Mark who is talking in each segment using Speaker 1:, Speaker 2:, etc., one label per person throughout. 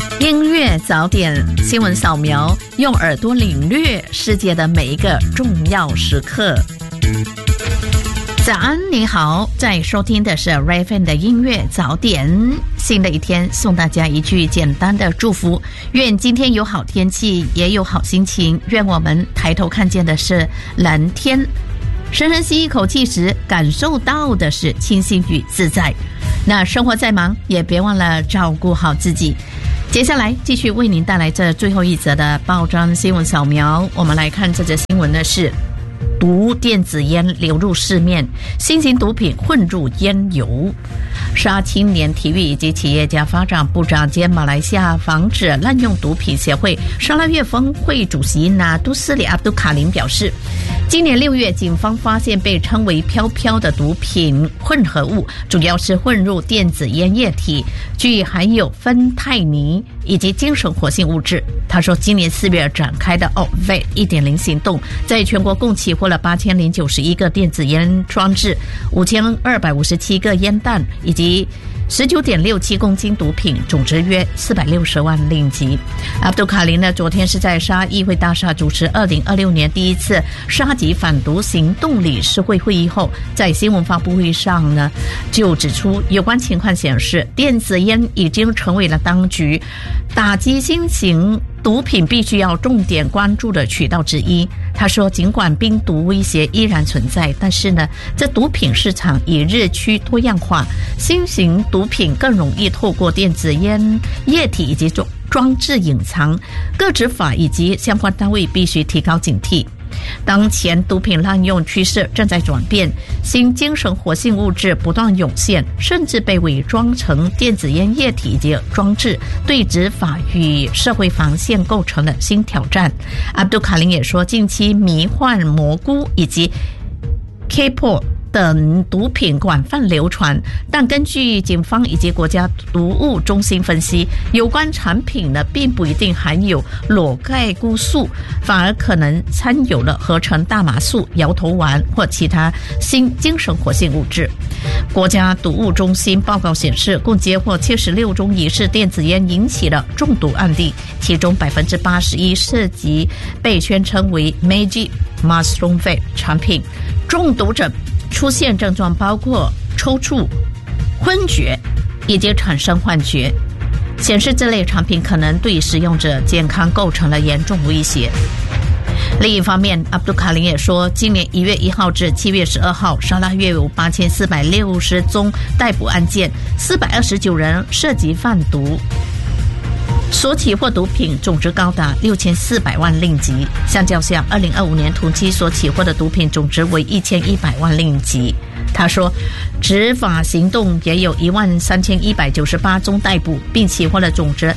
Speaker 1: 音乐早点新闻扫描，用耳朵领略世界的每一个重要时刻。早安，你好，在收听的是 Raven 的音乐早点。新的一天，送大家一句简单的祝福：愿今天有好天气，也有好心情。愿我们抬头看见的是蓝天，深深吸一口气时，感受到的是清新与自在。那生活再忙，也别忘了照顾好自己。接下来继续为您带来这最后一则的报章新闻扫描。我们来看这则新闻呢，是毒电子烟流入市面，新型毒品混入烟油。沙青年体育以及企业家发展部长兼马来西亚防止滥用毒品协会沙拉越峰会主席纳杜斯里阿卜杜卡林表示，今年6月警方发现被称为飘飘的毒品混合物，主要是混入电子烟液体，具含有芬太尼以及精神活性物质。他说，今年4月展开的 OVATE 1.0 行动，在全国共起获了8091个电子烟装置，5257个烟弹，以及19.67公斤毒品，总值约460万令吉。阿卜杜卡林呢，昨天是在沙议会大厦主持2026年第一次沙籍反毒行动理事会会议后，在新闻发布会上呢，就指出有关情况显示，电子烟已经成为了当局打击新型毒品必须要重点关注的渠道之一。他说，尽管冰毒威胁依然存在，但是呢，这毒品市场已日趋多样化，新型毒品更容易透过电子烟液体以及装置隐藏，各执法以及相关单位必须提高警惕。当前毒品滥用趋势正在转变，新精神活性物质不断涌现，甚至被伪装成电子烟液体以及装置，对执法与社会防线构成了新挑战。阿卜杜卡林也说，近期迷幻蘑菇以及 K-pop 等毒品广泛流传，但根据警方以及国家毒物中心分析，有关产品呢并不一定含有裸盖菇素，反而可能掺有了合成大麻素、摇头丸或其他新精神活性物质。国家毒物中心报告显示，共接获76宗疑似电子烟引起的中毒案例，其中81%涉及被宣称为 Magic Mushroom Vape 产品，中毒者出现症状包括抽搐、昏厥以及产生幻觉，显示这类产品可能对使用者健康构成了严重威胁。另一方面，阿卜杜卡林也说，今年1月1号至7月12号，沙拉越有8460宗逮捕案件，429人涉及贩毒，所起获毒品总值高达6400万令吉，相较下2025年同期所起获的毒品总值为1100万令吉。他说，执法行动也有13198宗逮捕，并起获了总值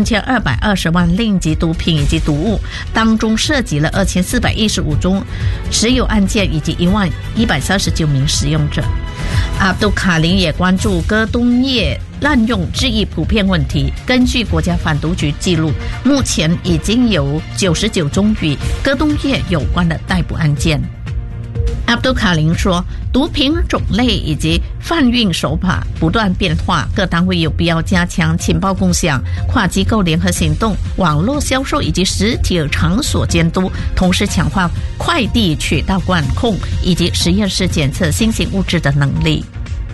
Speaker 1: 3220万令吉毒品以及毒物，当中涉及了2415宗持有案件以及11139名使用者。阿卜杜卡林也关注戈东叶滥用日益普遍问题。根据国家反毒局记录，目前已经有99宗与戈东叶有关的逮捕案件。阿卜杜卡林说，毒品种类以及贩运手法不断变化，各单位有必要加强情报共享、跨机构联合行动、网络销售以及实体场所监督，同时强化快递渠道管控以及实验室检测新型物质的能力。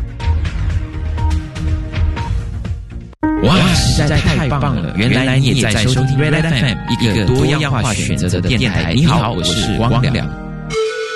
Speaker 2: 哇，实在太棒了！原来你也在收听 Red FM， 一个多样化选择的电台。你好，我是光良。